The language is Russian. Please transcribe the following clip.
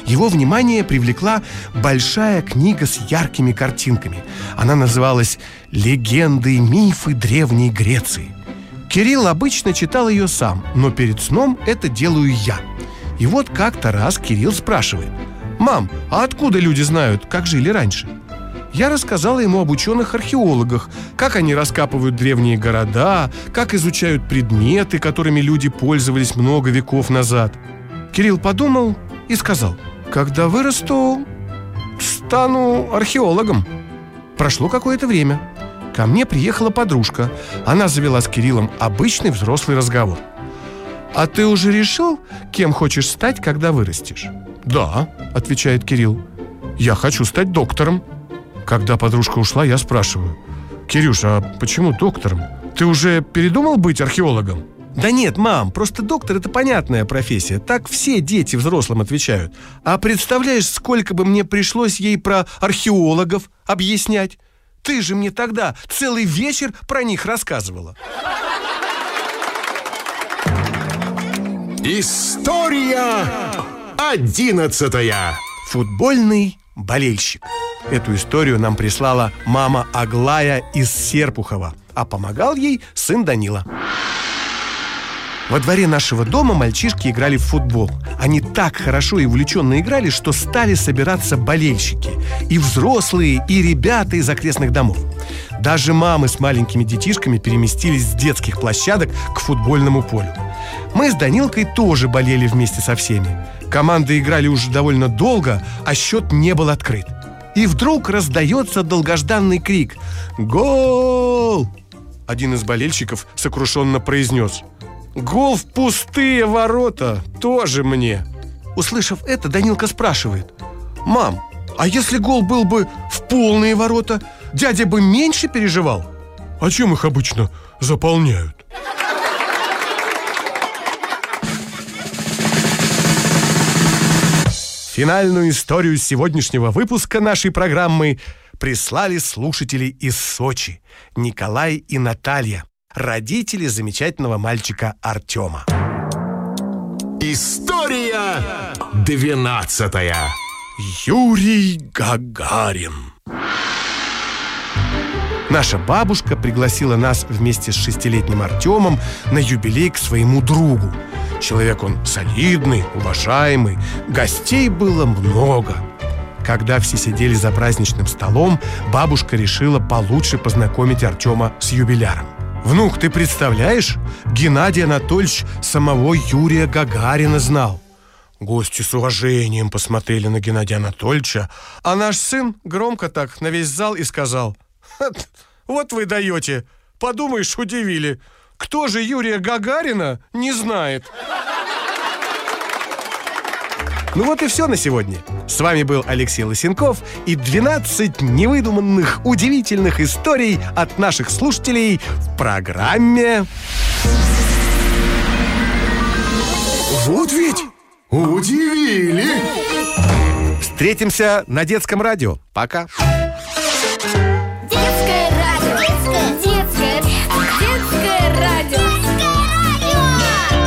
Его внимание привлекла большая книга с яркими картинками. Она называлась «Легенды и мифы Древней Греции». Кирилл обычно читал ее сам, но перед сном это делаю я. И вот как-то раз Кирилл спрашивает: «Мам, а откуда люди знают, как жили раньше?» Я рассказала ему об ученых-археологах, как они раскапывают древние города, как изучают предметы, которыми люди пользовались много веков назад. Кирилл подумал и сказал: «Когда вырасту, стану археологом». Прошло какое-то время. Ко мне приехала подружка. Она завела с Кириллом обычный взрослый разговор. «А ты уже решил, кем хочешь стать, когда вырастешь?» «Да», — отвечает Кирилл. «Я хочу стать доктором». Когда подружка ушла, я спрашиваю: «Кирюш, а почему доктором? Ты уже передумал быть археологом?» «Да нет, мам, просто доктор — это понятная профессия. Так все дети взрослым отвечают. А представляешь, сколько бы мне пришлось ей про археологов объяснять? Ты же мне тогда целый вечер про них рассказывала». История 11. Футбольный болельщик. Эту историю нам прислала мама Аглая из Серпухова, а помогал ей сын Данила. Во дворе нашего дома мальчишки играли в футбол. Они так хорошо и увлеченно играли, что стали собираться болельщики. И взрослые, и ребята из окрестных домов. Даже мамы с маленькими детишками переместились с детских площадок к футбольному полю. Мы с Данилкой тоже болели вместе со всеми. Команды играли уже довольно долго, а счет не был открыт. И вдруг раздается долгожданный крик: «Гол!» Один из болельщиков сокрушенно произнес: «Гол в пустые ворота! Тоже мне!» Услышав это, Данилка спрашивает: «Мам, а если гол был бы в полные ворота, дядя бы меньше переживал?» «А чем их обычно заполняют?» Финальную историю сегодняшнего выпуска нашей программы прислали слушатели из Сочи – Николай и Наталья, родители замечательного мальчика Артема. История 12. Юрий Гагарин. Наша бабушка пригласила нас вместе с 6-летним Артемом на юбилей к своему другу. Человек он солидный, уважаемый, гостей было много. Когда все сидели за праздничным столом, бабушка решила получше познакомить Артема с юбиляром. «Внук, ты представляешь, Геннадий Анатольевич самого Юрия Гагарина знал». Гости с уважением посмотрели на Геннадия Анатольевича, а наш сын громко так на весь зал и сказал: «Вот вы даете, подумаешь, удивили. Кто же Юрия Гагарина не знает?» Ну вот и все на сегодня. С вами был Алексей Лысенков и 12 невыдуманных, удивительных историй от наших слушателей в программе Вот ведь удивили! «Встретимся на детском радио». Пока.